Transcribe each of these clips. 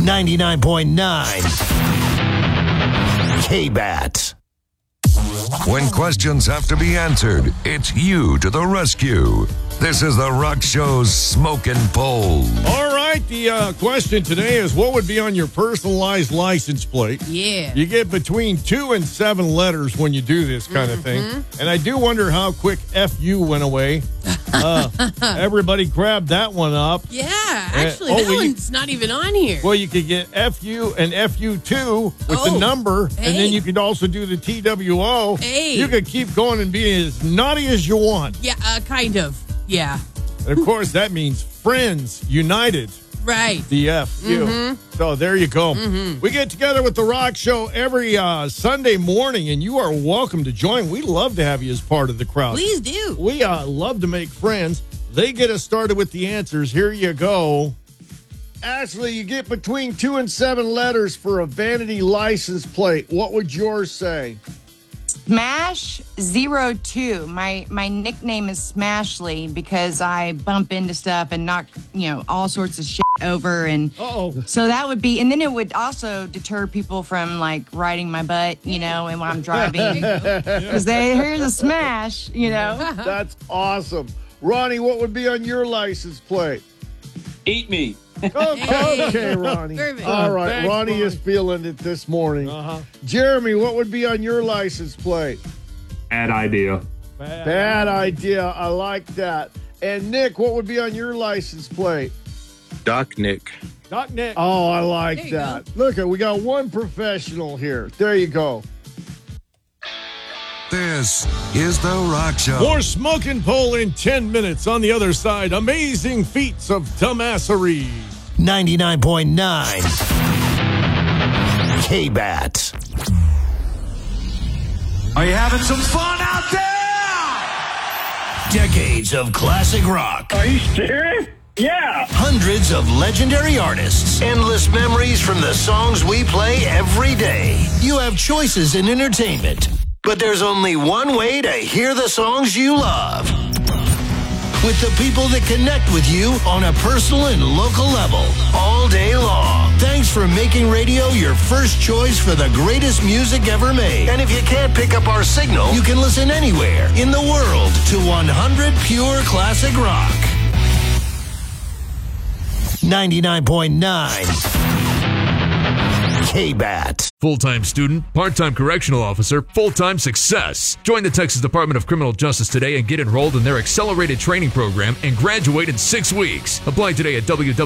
99.9 K-Bat. When questions have to be answered, it's you to the rescue. This is the Rock Show's Smoking Poll. All right, the question today is, what would be on your personalized license plate? Yeah. You get between 2 and 7 letters when you do this kind of thing. And I do wonder how quick FU went away. Everybody grabbed that one up. Yeah, actually, that one's not even on here. Well, you could get FU and FU2 with the number, and then you could also do the TWO. You could keep going and be as naughty as you want. Yeah, kind of. Yeah. And, of course, that means Friends United. Right. The FU. So there you go. We get together with The Rock Show every Sunday morning, and you are welcome to join. We love to have you as part of the crowd. Please do. We love to make friends. They get us started with the answers. Here you go. Ashley, you get between 2 and 7 letters for a vanity license plate. What would yours say? Smash 02. My nickname is Smashly because I bump into stuff and knock, all sorts of shit over. And so that would be, and then it would also deter people from like riding my butt, and when I'm driving. Because here's a smash, That's awesome. Ronnie, what would be on your license plate? Eat me. Okay, Ronnie. All right, Thanks, Ronnie is feeling it this morning. Jeremy, what would be on your license plate? Bad idea. Bad idea. I like that. And Nick, what would be on your license plate? Doc Nick. Doc Nick. Oh, I like that. Look, we got one professional here. There you go. This is The Rock Show. More Smoking Poll in 10 minutes. On the other side, amazing feats of dumbassery. 99.9 K-Bat. Are you having some fun out there? Decades of classic rock. Are you serious? Yeah. Hundreds of legendary artists. Endless memories from the songs we play every day. You have choices in entertainment, but there's only one way to hear the songs you love. With the people that connect with you on a personal and local level all day long. Thanks for making radio your first choice for the greatest music ever made. And if you can't pick up our signal, you can listen anywhere in the world to 100 pure classic rock. 99.9 K-Bat. Full-time student, part-time correctional officer, full-time success. Join the Texas Department of Criminal Justice today and get enrolled in their accelerated training program and graduate in 6 weeks. Apply today at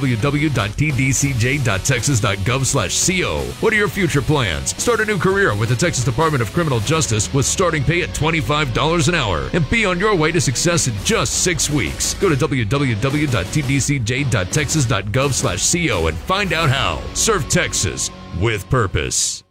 www.tdcj.texas.gov/co. What are your future plans? Start a new career with the Texas Department of Criminal Justice with starting pay at $25 an hour and be on your way to success in just 6 weeks. Go to www.tdcj.texas.gov/co and find out how. Serve Texas with purpose.